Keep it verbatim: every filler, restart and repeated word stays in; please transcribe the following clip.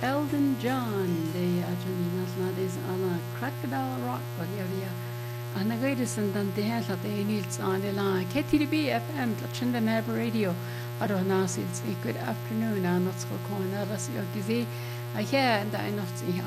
Elton John de Argentina snadis ana Crocodile Rock but area ana gaidisan dan de hela de nils on la K T B F M tlatchinda nab radio aro nasils good afternoon anats ko kona ras yo gizi a here and I not see